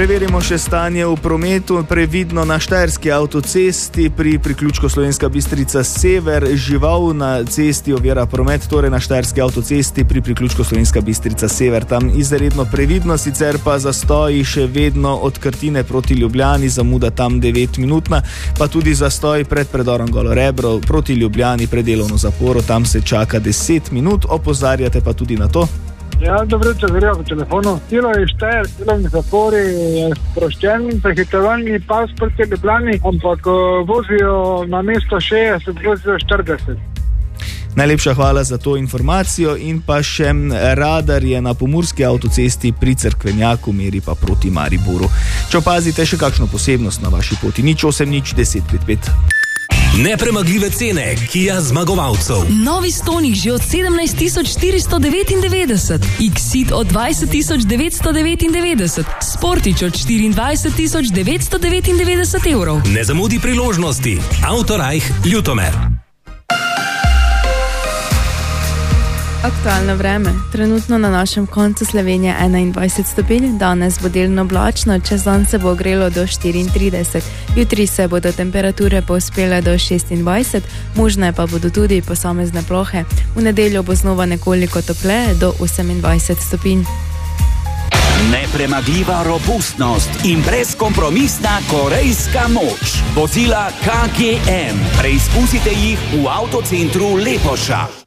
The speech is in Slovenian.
Preverimo še stanje v prometu. Previdno na Štajerski avtocesti pri priključku Slovenska Bistrica Sever. Žival na cesti ovira promet, torej na Štajerski avtocesti pri priključku Slovenska Bistrica Sever. Tam izredno previdno, sicer pa zastoji še vedno od Krtine proti Ljubljani, zamuda tam 9-minutna, pa tudi zastoj pred predorom Golo Rebro proti Ljubljani pred delovno zaporo, tam se čaka 10 minut. Opozarjate pa tudi na to. Ja, dobro, če verjel po telefonu. Kilo je Štajer, delovni zapori, sproščen, prehitevalni pas proti Ljubljani, ampak vozijo na mesto 60, vozijo 40. Najlepša hvala za to informacijo in pa še radar je na pomurski avtocesti pri Cerkvenjaku, meri pa proti Mariboru. Če opazite še kakšno posebnost na vaši poti, 0800 10 55. Nepremagljive cene Kia zmagovalcev. Novi Stonic že od 17.499, Exit od 20.999, Sportič od 24.999 evrov. Ne zamudi priložnosti. Autorajh Ljutomer. Aktualno vreme. Trenutno na našem koncu Slovenije 21 stopinj, danes bo delno oblačno, čez dan se bo ogrelo do 34. Jutri se bodo temperature povzpele do 26, možne pa bodo tudi posamezne plohe. V nedeljo bo znova nekoliko topleje do 28 stopinj. Nepremagljiva robustnost in brezkompromisna korejska moč. Vozila KGM. Preizkusite jih v avtocentru Lepoša.